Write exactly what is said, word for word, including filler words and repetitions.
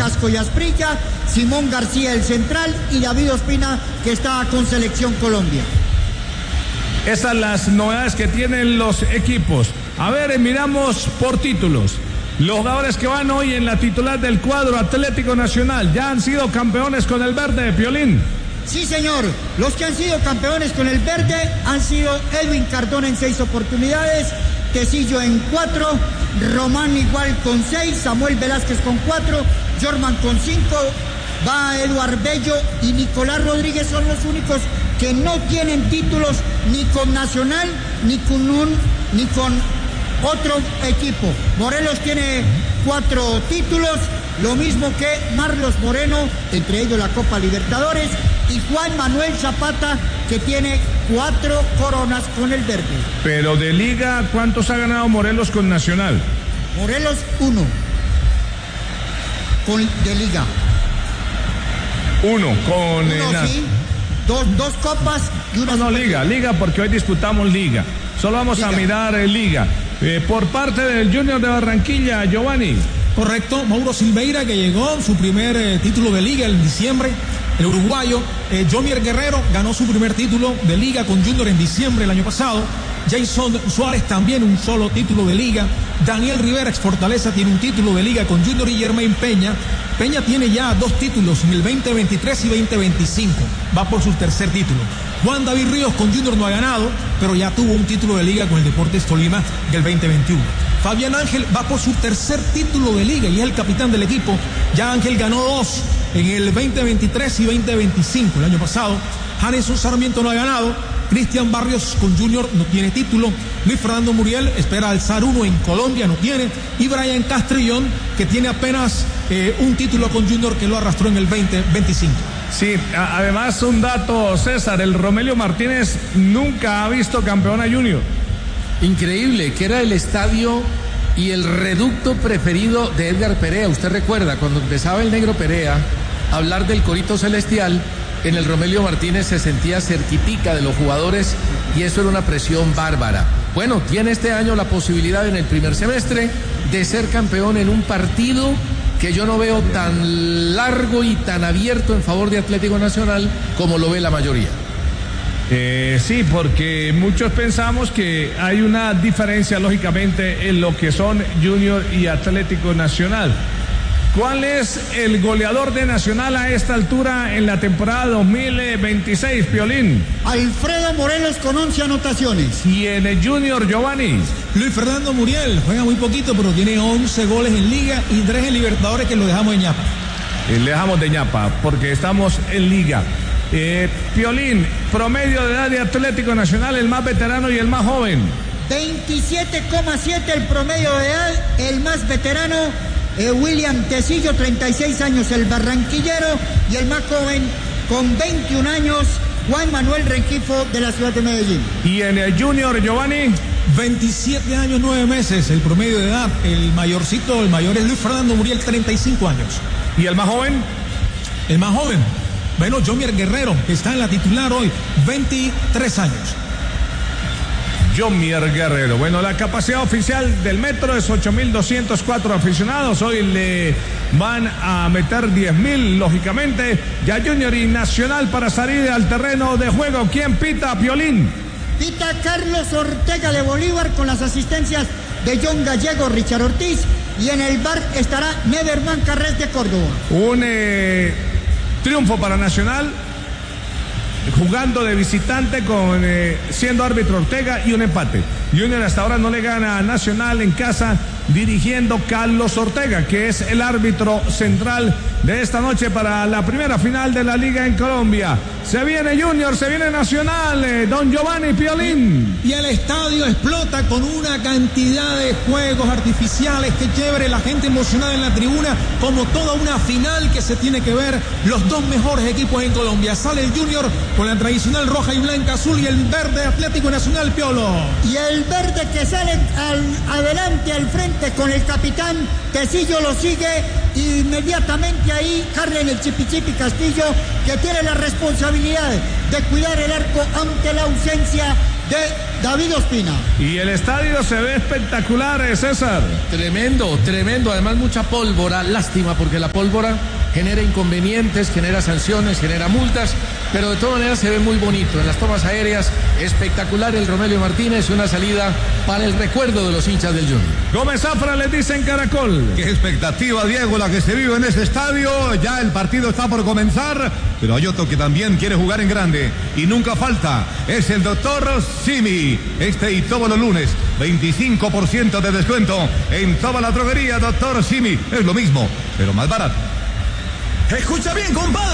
Casco y Asprilla, Simón García el central y David Ospina, que está con Selección Colombia. Esas son las novedades que tienen los equipos. A ver, miramos por títulos. Los jugadores que van hoy en la titular del cuadro Atlético Nacional ya han sido campeones con el verde, Piolín. Sí, señor. Los que han sido campeones con el verde han sido Edwin Cardona en seis oportunidades, Tecillo en cuatro, Román igual con seis, Samuel Velázquez con cuatro, Jorman con cinco, va Eduard Bello y Nicolás Rodríguez son los únicos que no tienen títulos ni con Nacional ni con un ni con otro equipo. Morelos tiene cuatro títulos, lo mismo que Marlos Moreno, entre ellos la Copa Libertadores, y Juan Manuel Zapata, que tiene cuatro coronas con el verde. Pero de liga, ¿cuántos ha ganado Morelos con Nacional? Morelos, uno. Con, de liga. Uno, con... Uno, eh, sí. Dos, dos copas y una... No, no, liga, liga, porque hoy disputamos liga. Solo vamos liga. a mirar eh, liga. Eh, por parte del Junior de Barranquilla, Giovanni. Correcto, Mauro Silveira, que llegó su primer eh, título de liga en diciembre, el uruguayo. eh, Jomier Guerrero ganó su primer título de liga con Junior en diciembre del año pasado. Jason Suárez también un solo título de liga. Daniel Rivera, ex Fortaleza, tiene un título de liga con Junior, y Germain Peña. Peña tiene ya dos títulos en el veinte veintitrés y veinte veinticinco, va por su tercer título. Juan David Ríos con Junior no ha ganado, pero ya tuvo un título de liga con el Deportes Tolima del veinte veintiuno. Fabián Ángel va por su tercer título de liga y es el capitán del equipo. Ya Ángel ganó dos en el veinte veintitrés y veinte veinticinco el año pasado. Janeson Sarmiento no ha ganado. Cristian Barrios con Junior no tiene título. Luis Fernando Muriel espera alzar uno en Colombia, no tiene. Y Brian Castrillón, que tiene apenas eh, un título con Junior, que lo arrastró en el veinte veinticinco. Sí, a- además un dato, César, el Romelio Martínez nunca ha visto campeón a Junior. Increíble, que era el estadio y el reducto preferido de Edgar Perea. Usted recuerda, cuando empezaba el negro Perea a hablar del Corito Celestial, en el Romelio Martínez se sentía cerquitica de los jugadores y eso era una presión bárbara. Bueno, tiene este año la posibilidad en el primer semestre de ser campeón en un partido que yo no veo tan largo y tan abierto en favor de Atlético Nacional como lo ve la mayoría. Eh, sí, porque muchos pensamos que hay una diferencia, lógicamente, en lo que son Junior y Atlético Nacional. ¿Cuál es el goleador de Nacional a esta altura en la temporada dos mil veintiséis, Piolín? Alfredo Morelos con once anotaciones. Y en el Junior, Giovanni. Luis Fernando Muriel juega muy poquito, pero tiene once goles en liga y tres en Libertadores, que lo dejamos en ñapa. Eh, le dejamos de ñapa porque estamos en liga. Eh, Piolín, promedio de edad de Atlético Nacional, el más veterano y el más joven. veintisiete coma siete el promedio de edad, el más veterano, eh, William Tecillo, treinta y seis años, el barranquillero, y el más joven, con veintiún años, Juan Manuel Rengifo, de la ciudad de Medellín. Y en el Junior, Giovanni. veintisiete años, nueve meses, el promedio de edad. El mayorcito, el mayor es Luis Fernando Muriel, treinta y cinco años. ¿Y el más joven? El más joven, bueno, Jomier Guerrero, que está en la titular hoy, veintitrés años. Jomier Guerrero. Bueno, la capacidad oficial del Metro es ocho mil doscientos cuatro aficionados. Hoy le van a meter diez mil, lógicamente. Ya Junior y Nacional para salir al terreno de juego. ¿Quién pita, Piolín? Pita Carlos Ortega de Bolívar con las asistencias de John Gallego, Richard Ortiz, y en el bar estará Nederman Carrés de Córdoba. Un eh, triunfo para Nacional, jugando de visitante con eh, siendo árbitro Ortega, y un empate. Junior hasta ahora no le gana a Nacional en casa, dirigiendo Carlos Ortega, que es el árbitro central de esta noche para la primera final de la Liga en Colombia. Se viene Junior, se viene Nacional, eh, don Giovanni Piolín. Y el estadio explota con una cantidad de juegos artificiales, que chévere, la gente emocionada en la tribuna, como toda una final que se tiene que ver, los dos mejores equipos en Colombia. Sale el Junior con la tradicional roja y blanca azul, y el verde Atlético Nacional, Piolo. Y el verde que sale al, adelante, al frente con el capitán Tecillo, lo sigue inmediatamente ahí Harlen el Chipichipi Castillo, que tiene la responsabilidad de cuidar el arco ante la ausencia de David Ospina. Y el estadio se ve espectacular, eh, César. Tremendo, tremendo. Además, mucha pólvora. Lástima, porque la pólvora genera inconvenientes, genera sanciones, genera multas, pero de todas maneras se ve muy bonito. En las tomas aéreas, espectacular el Romelio Martínez, una salida para el recuerdo de los hinchas del Junior. Gómez Zafra les dice en Caracol. Qué expectativa, Diego, la que se vive en ese estadio. Ya el partido está por comenzar, pero hay otro que también quiere jugar en grande y nunca falta. Es el doctor Simi. Este y todos los lunes, veinticinco por ciento de descuento en toda la droguería, doctor Simi. Es lo mismo, pero más barato. Escucha bien, compadre.